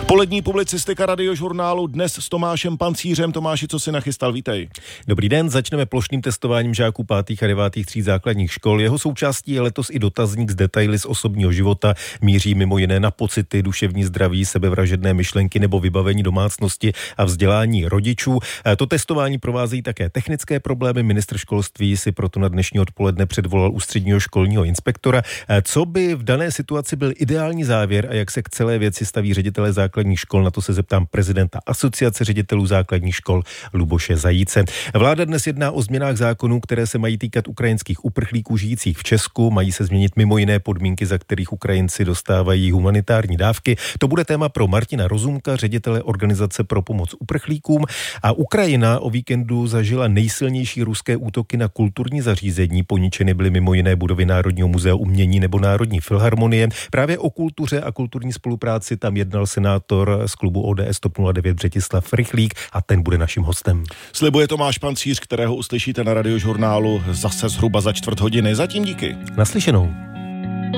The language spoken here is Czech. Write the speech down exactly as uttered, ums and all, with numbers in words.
Polední publicistika Radiožurnálu dnes s Tomášem Pancířem. Tomáši, co si nachystal? Vítej. Dobrý den, začneme plošným testováním žáků pátých a devátých tříd základních škol. Jeho součástí je letos i dotazník s detaily z osobního života. Míří mimo jiné na pocity, duševní zdraví, sebevražedné myšlenky nebo vybavení domácnosti a vzdělání rodičů. To testování provázejí také technické problémy. Ministr školství si proto na dnešní odpoledne předvolal ústředního školního inspektora. Co by v dané situaci byl ideální závěr a jak se k celé věci staví ředitelé základních škol, na to se zeptám prezidenta Asociace ředitelů základních škol Luboše Zajíce. Vláda dnes jedná o změnách zákonů, které se mají týkat ukrajinských uprchlíků žijících v Česku. Mají se změnit mimo jiné podmínky, za kterých Ukrajinci dostávají humanitární dávky. To bude téma pro Martina Rozumka, ředitele Organizace pro pomoc uprchlíkům. A Ukrajina o víkendu zažila nejsilnější ruské útoky na kulturní zařízení. Poničeny byly mimo jiné budovy Národního muzea umění nebo Národní filharmonie. Právě o kultuře a kulturní spolupráci tam jednal senátor z klubu O D S T O P nula devět Břetislav Rychlík a ten bude naším hostem. Slibuje Tomáš Pancíř, kterého uslyšíte na Radiožurnálu zase zhruba za čtvrt hodiny. Zatím díky. Naslyšenou.